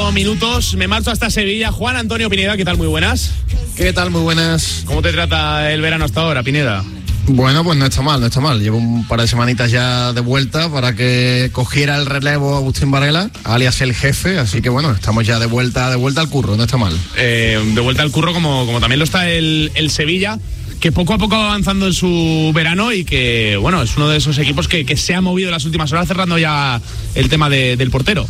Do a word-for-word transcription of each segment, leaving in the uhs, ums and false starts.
cinco minutos. Me marcho hasta Sevilla. Juan Antonio Pineda, ¿qué tal? Muy buenas. ¿Qué tal? Muy buenas. ¿Cómo te trata el verano hasta ahora, Pineda? Bueno, pues no está mal, no está mal. Llevo un par de semanitas ya de vuelta para que cogiera el relevo Agustín Varela, alias el jefe, así que bueno, estamos ya de vuelta, de vuelta al curro, no está mal. Eh, de vuelta al curro como, como también lo está el, el Sevilla, que poco a poco va avanzando en su verano y que, bueno, es uno de esos equipos que, que se ha movido en las últimas horas, cerrando ya el tema de, del portero.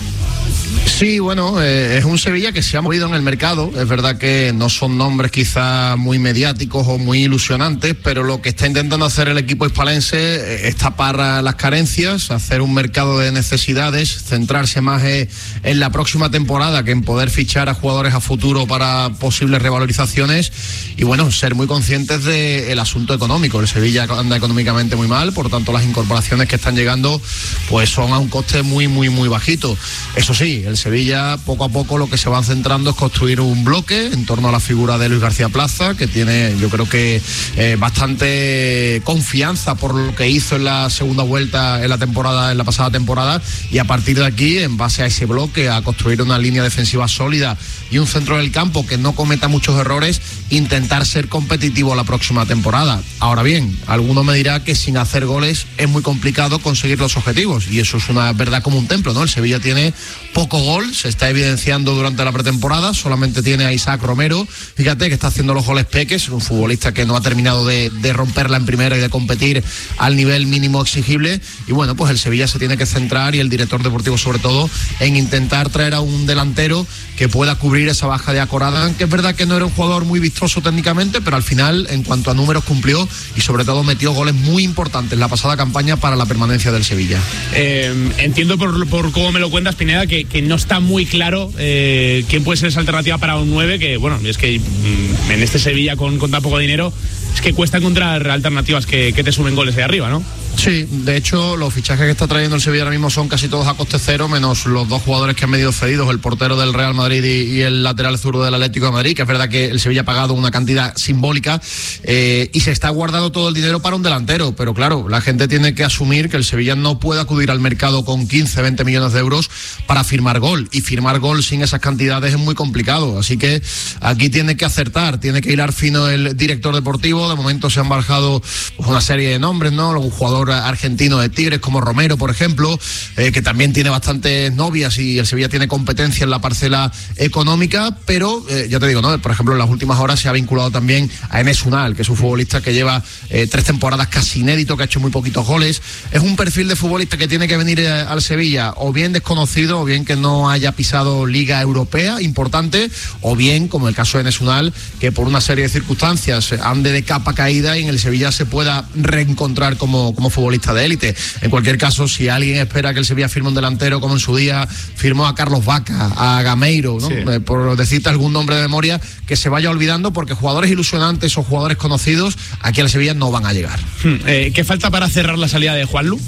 Sí, bueno, eh, es un Sevilla que se ha movido en el mercado. Es verdad que no son nombres quizá muy mediáticos o muy ilusionantes, pero lo que está intentando hacer el equipo hispalense es tapar las carencias, hacer un mercado de necesidades, centrarse más eh, en la próxima temporada que en poder fichar a jugadores a futuro para posibles revalorizaciones y bueno, ser muy conscientes del asunto económico. El Sevilla anda económicamente muy mal, por tanto las incorporaciones que están llegando pues son a un coste muy, muy, muy bajito. Eso sí, el Sevilla poco a poco lo que se van centrando es construir un bloque en torno a la figura de Luis García Plaza, que tiene yo creo que eh, bastante confianza por lo que hizo en la segunda vuelta en la temporada, en la pasada temporada, y a partir de aquí, en base a ese bloque, a construir una línea defensiva sólida y un centro del campo que no cometa muchos errores, intentar ser competitivo la próxima temporada. Ahora bien, alguno me dirá que sin hacer goles es muy complicado conseguir los objetivos, y eso es una verdad como un templo, ¿no? El Sevilla tiene poco gol, se está evidenciando durante la pretemporada, solamente tiene a Isaac Romero, fíjate que está haciendo los goles Peques, un futbolista que no ha terminado de, de romperla en primera y de competir al nivel mínimo exigible, y bueno, pues el Sevilla se tiene que centrar, y el director deportivo sobre todo, en intentar traer a un delantero que pueda cubrir esa baja de Akoradan, que es verdad que no era un jugador muy vistoso técnicamente, pero al final, en cuanto a números, cumplió y sobre todo metió goles muy importantes en la pasada campaña para la permanencia del Sevilla. Eh, entiendo por, por cómo me lo cuentas, Pineda, que, que no está muy claro eh, quién puede ser esa alternativa para un nueve, que bueno, es que mm, en este Sevilla con, con tan poco dinero es que cuesta encontrar alternativas que, que te sumen goles de arriba, ¿no? Sí, de hecho los fichajes que está trayendo el Sevilla ahora mismo son casi todos a coste cero, menos los dos jugadores que han venido cedidos, el portero del Real Madrid y, y el lateral zurdo del Atlético de Madrid, que es verdad que el Sevilla ha pagado una cantidad simbólica eh, y se está guardando todo el dinero para un delantero, pero claro, la gente tiene que asumir que el Sevilla no puede acudir al mercado con quince, veinte millones de euros para firmar gol, y firmar gol sin esas cantidades es muy complicado, así que aquí tiene que acertar, tiene que hilar fino el director deportivo. De momento se han barajado una serie de nombres, ¿no? Un jugador argentino de Tigres como Romero, por ejemplo, eh, que también tiene bastantes novias, y el Sevilla tiene competencia en la parcela económica, pero eh, ya te digo, ¿no? Por ejemplo, en las últimas horas se ha vinculado también a Enes Unal, que es un futbolista que lleva eh, tres temporadas casi inédito, que ha hecho muy poquitos goles. Es un perfil de futbolista que tiene que venir eh, al Sevilla o bien desconocido, o bien que no haya pisado Liga Europea importante, o bien, como el caso de Enes Unal, que por una serie de circunstancias ande de capa caída y en el Sevilla se pueda reencontrar como, como futbolista de élite. En cualquier caso, si alguien espera que el Sevilla firme un delantero como en su día firmó a Carlos Vaca, a Gameiro, ¿no? Sí. Eh, por decirte algún nombre de memoria, que se vaya olvidando, porque jugadores ilusionantes o jugadores conocidos aquí al Sevilla no van a llegar. Hmm. Eh, ¿Qué falta para cerrar la salida de Juanlu?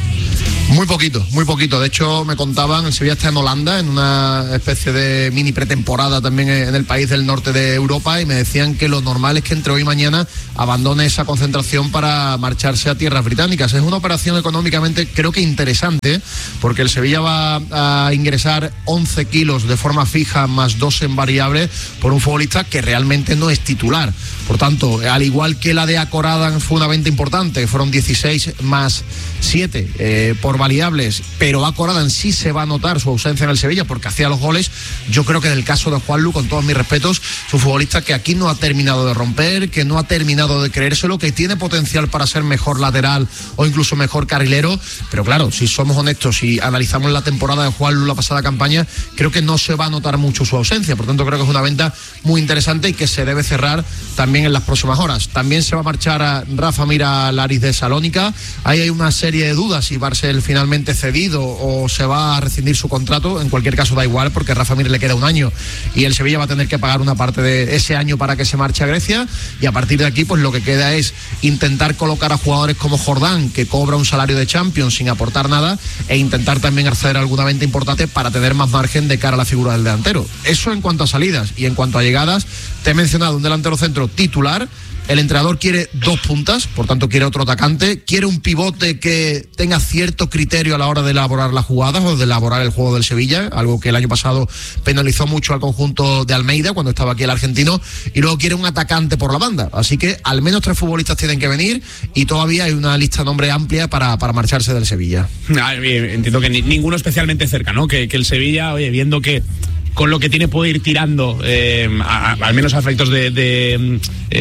Muy poquito, muy poquito. De hecho, me contaban, el Sevilla está en Holanda, en una especie de mini pretemporada también en el país del norte de Europa, y me decían que lo normal es que entre hoy y mañana abandone esa concentración para marcharse a tierras británicas. Es una operación económicamente creo que interesante, porque el Sevilla va a ingresar once kilos de forma fija más dos en variable por un futbolista que realmente no es titular. Por tanto, al igual que la de Akoradan fue una venta importante, fueron dieciséis más siete eh, por variables, pero Akoradan sí se va a notar su ausencia en el Sevilla porque hacía los goles. Yo creo que en el caso de Juanlu, con todos mis respetos, es un futbolista que aquí no ha terminado de romper, que no ha terminado de creérselo, que tiene potencial para ser mejor lateral o incluso mejor carrilero, pero claro, si somos honestos y analizamos la temporada de Juanlu, la pasada campaña, creo que no se va a notar mucho su ausencia. Por tanto, creo que es una venta muy interesante y que se debe cerrar también en las próximas horas. También se va a marchar a Rafa Mir a Laris de Salónica. Ahí hay una serie de dudas si va a ser finalmente cedido o se va a rescindir su contrato. En cualquier caso da igual, porque a Rafa Mir le queda un año y el Sevilla va a tener que pagar una parte de ese año para que se marche a Grecia, y a partir de aquí pues lo que queda es intentar colocar a jugadores como Jordán, que cobra un salario de Champions sin aportar nada, e intentar también acceder a alguna venta importante para tener más margen de cara a la figura del delantero. Eso en cuanto a salidas. Y en cuanto a llegadas, te he mencionado un delantero centro titular El entrenador quiere dos puntas, por tanto quiere otro atacante, quiere un pivote que tenga cierto criterio a la hora de elaborar las jugadas o de elaborar el juego del Sevilla, algo que el año pasado penalizó mucho al conjunto de Almeida cuando estaba aquí el argentino, y luego quiere un atacante por la banda. Así que al menos tres futbolistas tienen que venir y todavía hay una lista de nombres amplia para, para marcharse del Sevilla. Ah, entiendo que ni, ninguno especialmente cerca, ¿no? Que, que el Sevilla, oye, viendo que con lo que tiene puede ir tirando, eh, a, a, al menos a efectos de, de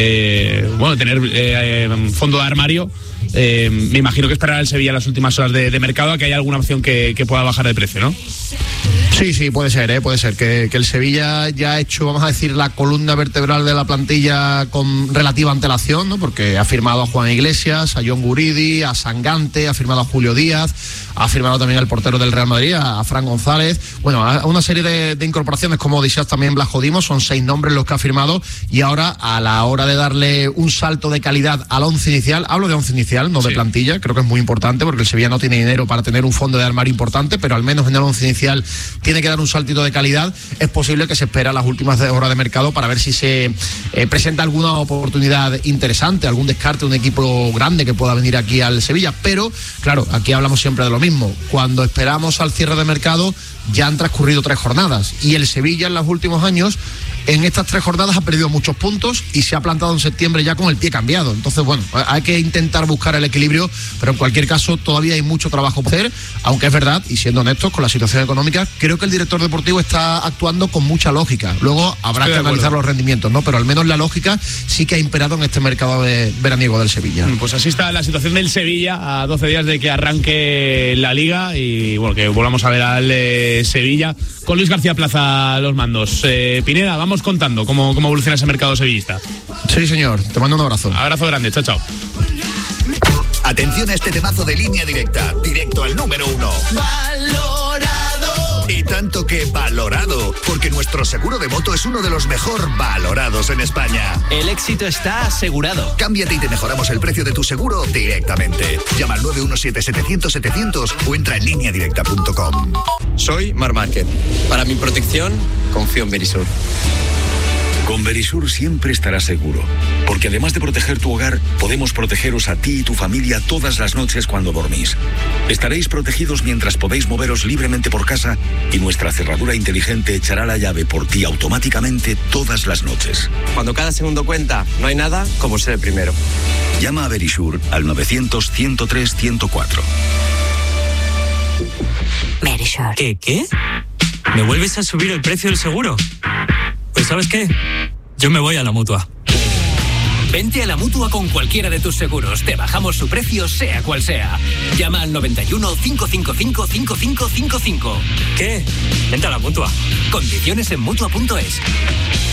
eh, bueno, tener eh, fondo de armario. Eh, me imagino que esperará el Sevilla en las últimas horas de, de mercado a que haya alguna opción que, que pueda bajar de precio, ¿no? Sí, sí, puede ser, ¿eh? puede ser que, que el Sevilla ya ha hecho, vamos a decir, la columna vertebral de la plantilla con relativa antelación, ¿no? Porque ha firmado a Juan Iglesias, a John Guridi, a Sangante, ha firmado a Julio Díaz, ha firmado también al portero del Real Madrid, a, a Fran González. Bueno, a una serie de, de incorporaciones, como decías también Blas Jodimo, son seis nombres los que ha firmado, y ahora a la hora de darle un salto de calidad al once inicial, hablo de once inicial, no de sí. plantilla, creo que es muy importante porque el Sevilla no tiene dinero para tener un fondo de armario importante, pero al menos en el once inicial tiene que dar un saltito de calidad. Es posible que se espera las últimas horas de mercado para ver si se eh, presenta alguna oportunidad interesante, algún descarte, un equipo grande que pueda venir aquí al Sevilla, pero claro, aquí hablamos siempre de lo mismo, cuando esperamos al cierre de mercado ya han transcurrido tres jornadas y el Sevilla en los últimos años en estas tres jornadas ha perdido muchos puntos y se ha plantado en septiembre ya con el pie cambiado. Entonces, bueno, hay que intentar buscar el equilibrio, pero en cualquier caso todavía hay mucho trabajo por hacer, aunque es verdad, y siendo honestos con la situación económica, creo que el director deportivo está actuando con mucha lógica. Luego habrá que analizar los rendimientos, ¿no? Pero al menos la lógica sí que ha imperado en este mercado de veraniego del Sevilla. Pues así está la situación del Sevilla a doce días de que arranque la Liga y bueno, que volvamos a ver al eh, Sevilla con Luis García Plaza a los mandos. Eh, Pineda, vamos contando cómo, cómo evoluciona ese mercado sevillista. Sí, señor. Te mando un abrazo. Abrazo grande. Chao, chao. Atención a este temazo de Línea Directa. Directo al número uno. Valorado. Y tanto que valorado, porque nuestro seguro de moto es uno de los mejor valorados en España. El éxito está asegurado. Cámbiate y te mejoramos el precio de tu seguro directamente. Llama al nueve uno siete, setecientos, setecientos o entra en línea directa punto com. Soy Mar Márquez. Para mi protección, confío en Verisur. Con Verisur siempre estarás seguro, porque además de proteger tu hogar, podemos protegeros a ti y tu familia todas las noches cuando dormís. Estaréis protegidos mientras podéis moveros libremente por casa y nuestra cerradura inteligente echará la llave por ti automáticamente todas las noches. Cuando cada segundo cuenta, no hay nada como ser el primero. Llama a Verisur al novecientos, ciento tres, ciento cuatro. Verisur. ¿Qué? ¿Qué? ¿Me vuelves a subir el precio del seguro? Pues ¿sabes qué? Yo me voy a la Mutua. Vente a la Mutua con cualquiera de tus seguros. Te bajamos su precio, sea cual sea. Llama al noventa y uno, cinco cinco cinco, cinco cinco cinco cinco. ¿Qué? Vente a la Mutua. Condiciones en Mutua punto es.